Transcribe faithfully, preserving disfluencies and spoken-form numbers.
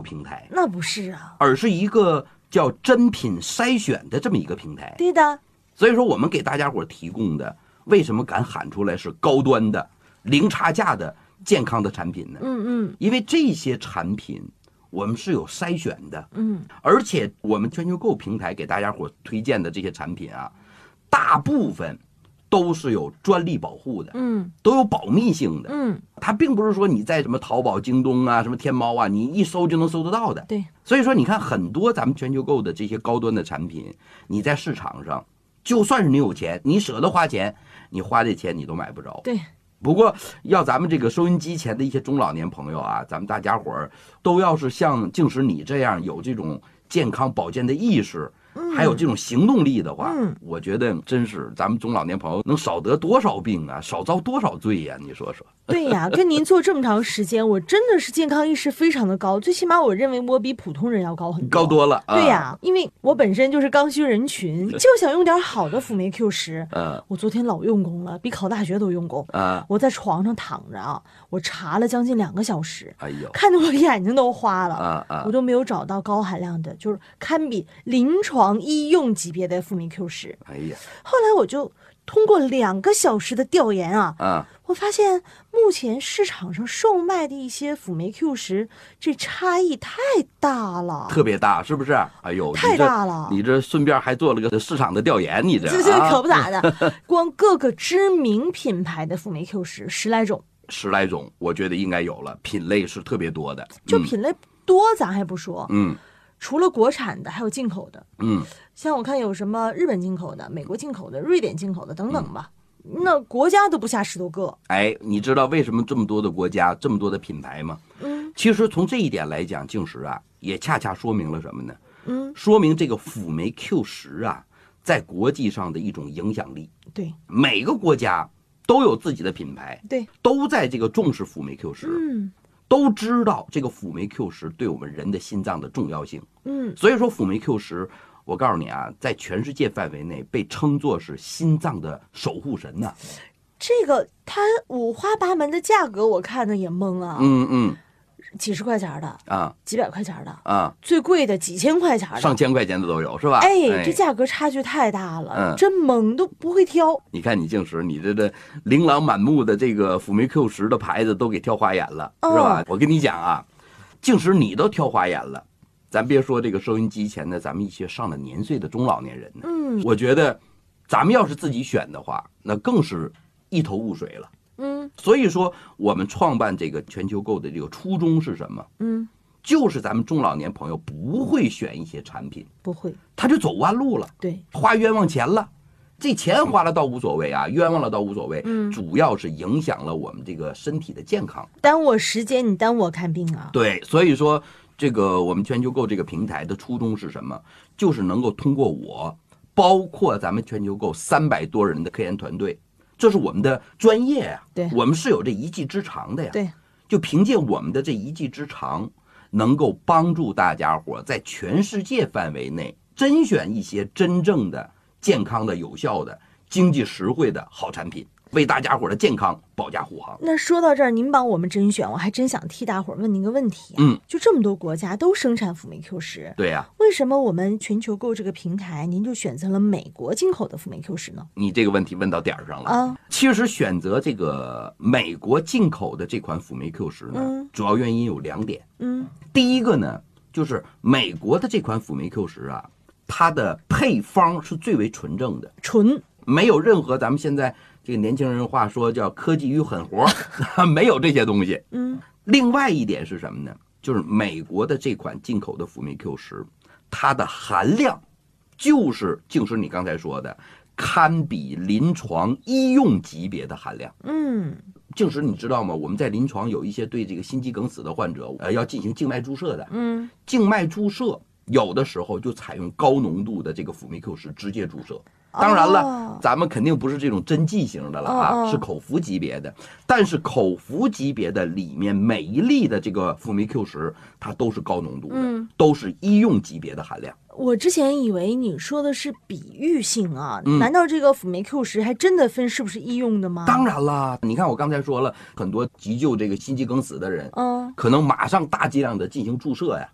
平台， 那不是啊， 而是一个叫真品筛选的这么一个平台。 对的。 所以说我们给大家伙提供的，为什么敢喊出来是高端的、零差价的健康的产品呢？ 嗯嗯， 因为这些产品我们是有筛选的， 嗯， 而且我们全球购平台给大家伙推荐的这些产品啊，大部分都是有专利保护的， 嗯， 都有保密性的， 嗯， 它并不是说你在什么淘宝、京东啊、什么天猫啊，你一搜就能搜得到的。 对， 所以说你看很多咱们全球购的这些高端的产品，你在市场上，就算是你有钱，你舍得花钱，你花这钱你都买不着。 对。 不过要咱们这个收音机前的一些中老年朋友啊，咱们大家伙儿都要是像静时你这样有这种健康保健的意识，还有这种行动力的话， 嗯， 我觉得真是咱们中老年朋友能少得多少病啊，少遭多少罪呀、啊？你说说。 对呀，跟您做这么长时间，我真的是健康意识非常的高，最起码我认为我比普通人要高很多， 高多了。 对呀，啊、因为我本身就是刚需人群，就想用点好的辅酶 Q 十。 嗯， 我昨天老用功了，比考大学都用功。 啊， 我在床上躺着啊，我查了将近两个小时， 哎呦， 看得我眼睛都花了。 啊啊， 我都没有找到高含量的，就是堪比临床医用级别的辅酶 Q 十。 哎呀， 后来我就通过两个小时的调研啊， 啊， 我发现目前市场上售卖的一些辅酶 Q 十，这差异太大了， 特别大，是不是？哎呦， 太大了！ 你 这, 你这顺便还做了个市场的调研，你这这这可不咋的，光各个知名品牌的辅酶 Q 十十来种， 十来种，我觉得应该有了，品类是特别多的。 就品类多，咱还不说， 嗯。 除了国产的，还有进口的。 嗯， 像我看有什么日本进口的、美国进口的、瑞典进口的等等吧。嗯、那国家都不下十多个。 哎，你知道为什么这么多的国家、这么多的品牌吗？ 嗯， 其实从这一点来讲，静时啊，也恰恰说明了什么呢？ 嗯， 说明这个辅酶 Q 十啊，在国际上的一种影响力。 对， 每个国家都有自己的品牌， 对， 都在这个重视辅酶 Q 十。 嗯。 都知道这个辅酶 Q 十对我们人的心脏的重要性， 嗯， 所以说辅酶 Q 十，我告诉你啊，在全世界范围内被称作是心脏的守护神呐、啊。 这个它五花八门的价格，我看的也懵啊。 嗯嗯， 几十块钱的啊， 几百块钱的啊， 最贵的几千块钱的， 上千块钱的都有，是吧？ 哎，哎这价格差距太大了， 嗯， 真懵，都不会挑。 你看你静时，你这这琳琅满目的这个辅酶 Q 十的牌子都给挑花眼了， 哦、 是吧？我跟你讲啊，静时你都挑花眼了，咱别说这个收音机前的咱们一些上了年岁的中老年人呢， 嗯， 我觉得咱们要是自己选的话，那更是一头雾水了。 嗯， 所以说我们创办这个全球购的这个初衷是什么？ 嗯， 就是咱们中老年朋友不会选一些产品， 不会， 他就走弯路了， 对， 花冤枉钱了。这钱花了倒无所谓啊，冤枉了倒无所谓， 嗯， 主要是影响了我们这个身体的健康， 耽误我时间，你耽误我看病啊。 对，所以说这个我们全球购这个平台的初衷是什么？就是能够通过我，包括咱们全球购三百多人的科研团队。这是我们的专业呀、啊， 对， 我们是有这一技之长的呀。 对， 就凭借我们的这一技之长，能够帮助大家伙在全世界范围内甄选一些真正的健康的、有效的、经济实惠的好产品，为大家伙的健康保驾护航。 那说到这儿，您帮我们甄选，我还真想替大伙儿问您个问题、啊。 嗯， 就这么多国家都生产辅酶 Q 十， 对呀、啊， 为什么我们全球购这个平台，您就选择了美国进口的辅酶 Q 十呢？ 你这个问题问到点儿上了啊！ 其实选择这个美国进口的这款辅酶 Q 十呢、 嗯， 主要原因有两点。 嗯， 第一个呢，就是美国的这款辅酶 Q 十啊，它的配方是最为纯正的， 纯， 没有任何咱们现在这个年轻人话说叫科技与狠活，没有这些东西。 嗯， 另外一点是什么呢？就是美国的这款进口的辅酶 Q 十，它的含量就是就是你刚才说的，堪比临床医用级别的含量。 嗯， 静时你知道吗？我们在临床有一些对这个心肌梗死的患者，呃，要进行静脉注射的。 嗯， 静脉注射有的时候就采用高浓度的这个辅酶 Q 十直接注射。当然了、哦，咱们肯定不是这种针剂型的了啊、 哦哦， 是口服级别的。但是口服级别的里面每一粒的这个辅酶 Q 十，它都是高浓度的、 嗯， 都是医用级别的含量。 我之前以为你说的是比喻性啊、 嗯， 难道这个辅酶 Q 十还真的分是不是医用的吗？ 当然啦，你看我刚才说了，很多急救这个心肌梗死的人， 嗯， 可能马上大剂量的进行注射呀。